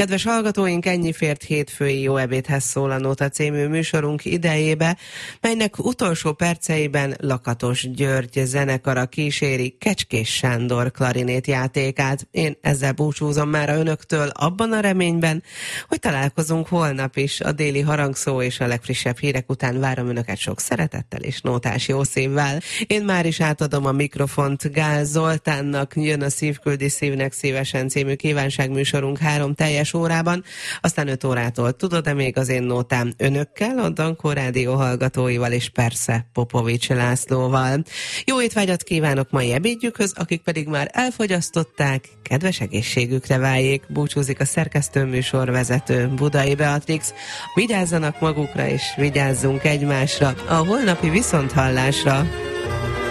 Kedves hallgatóink, ennyi fért hétfői Jó ebédhez szól a Nóta című műsorunk idejébe, melynek utolsó perceiben Lakatos György zenekara kíséri Kecskés Sándor klarinét játékát. Én ezzel búcsúzom már önöktől abban a reményben, hogy találkozunk holnap is. A déli harangszó és a legfrissebb hírek után várom önöket sok szeretettel és nótás jó szívvel. Én már is átadom a mikrofont Gál Zoltánnak, jön a Szívküldi Szívnek Szívesen című kívánságműsorunk 3 teljes órában, aztán 5 órától tudod, de még az én nótám önökkel, a Dankó Rádió hallgatóival és persze Popovics Lászlóval. Jó étvágyat kívánok mai ebédjükhöz, akik pedig már elfogyasztották, kedves egészségükre váljék. Búcsúzik a szerkesztőműsorvezető Budai Beatrix. Vigyázzanak magukra és vigyázzunk egymásra. A holnapi viszonthallásra!